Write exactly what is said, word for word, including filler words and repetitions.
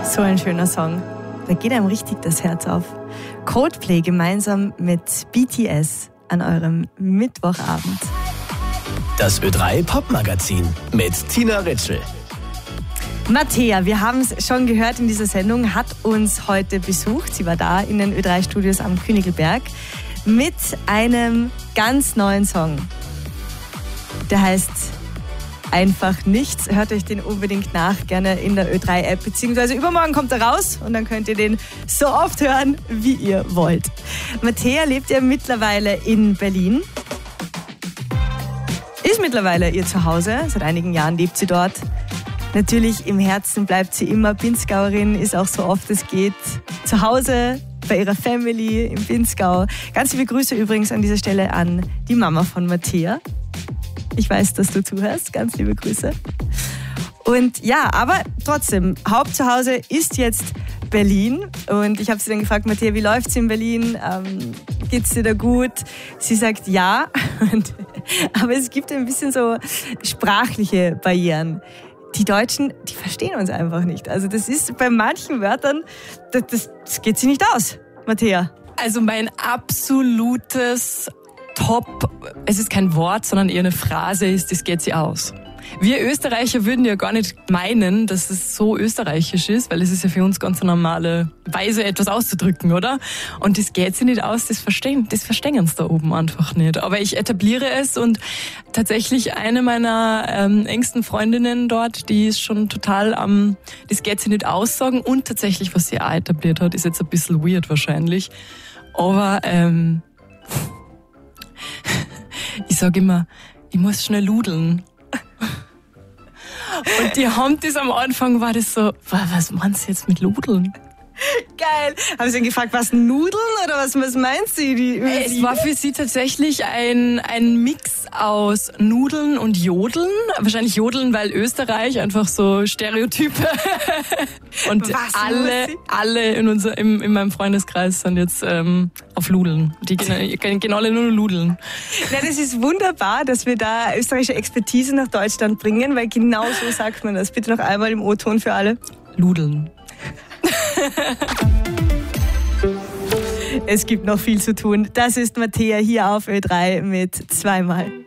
So ein schöner Song. Da geht einem richtig das Herz auf. Coldplay gemeinsam mit B T S an eurem Mittwochabend. Das Ö drei Popmagazin mit Tina Ritschl. Mattea, wir haben es schon gehört in dieser Sendung, hat uns heute besucht. Sie war da in den Ö drei Studios am Königelberg mit einem ganz neuen Song. Der heißt Einfach Nichts. Hört euch den unbedingt nach, gerne in der Ö drei App, beziehungsweise übermorgen kommt er raus und dann könnt ihr den so oft hören, wie ihr wollt. Mattea lebt ja mittlerweile in Berlin. Ist mittlerweile ihr Zuhause. Seit einigen Jahren lebt sie dort. Natürlich im Herzen bleibt sie immer Pinzgauerin, ist auch so oft es geht zu Hause bei ihrer Family im Pinzgau. Ganz liebe Grüße übrigens an dieser Stelle an die Mama von Mattea. Ich weiß, dass du zuhörst. Ganz liebe Grüße. Und ja, aber trotzdem, Hauptzuhause ist jetzt Berlin. Und ich habe sie dann gefragt, Mattea, wie läuft's in Berlin? Ähm, geht's dir da gut? Sie sagt ja. Und, aber es gibt ein bisschen so sprachliche Barrieren. Die Deutschen, die verstehen uns einfach nicht. Also das ist bei manchen Wörtern, das, das, das geht sie nicht aus, Mattea. Also mein absolutes Top, es ist kein Wort, sondern eher eine Phrase ist, das geht sie aus. Wir Österreicher würden ja gar nicht meinen, dass es so österreichisch ist, weil es ist ja für uns ganz eine normale Weise, etwas auszudrücken, oder? Und das geht sie nicht aus, das verstehen, das verstehen sie da oben einfach nicht. Aber ich etabliere es und tatsächlich eine meiner ähm, engsten Freundinnen dort, die ist schon total am, ähm, das geht sie nicht aussagen und tatsächlich, was sie auch etabliert hat, ist jetzt ein bisschen weird wahrscheinlich. Aber ähm, ich sage immer, ich muss schnell ludeln. Und die haben das am Anfang, war das so, was meinst du jetzt mit Ludeln? Geil. Haben Sie ihn gefragt, was Nudeln oder was, was meinst du? Die, es war für sie tatsächlich ein, ein Mix aus Nudeln und Jodeln. Wahrscheinlich Jodeln, weil Österreich einfach so Stereotype. Und was alle, alle in, unser, im, in meinem Freundeskreis sind jetzt ähm, auf Ludeln. Die gehen, gehen alle nur Ludeln. Ja, das ist wunderbar, dass wir da österreichische Expertise nach Deutschland bringen, weil genau so sagt man das. Bitte noch einmal im O-Ton für alle. Ludeln. Es gibt noch viel zu tun. Das ist Mattea hier auf Ö drei mit zweimal.